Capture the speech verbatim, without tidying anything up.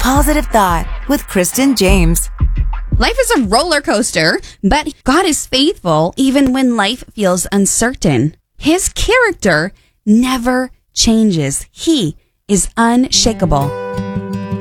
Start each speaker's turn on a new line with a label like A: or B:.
A: Positive Thought with Kristen James.
B: Life is a roller coaster, but God is faithful even when life feels uncertain. His character never changes. He is unshakable.